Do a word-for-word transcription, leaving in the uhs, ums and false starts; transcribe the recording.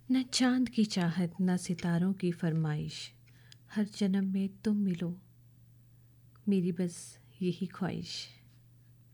न चाँद की चाहत न सितारों की फरमाइश, हर जन्म में तुम मिलो, मेरी बस यही ख्वाहिश।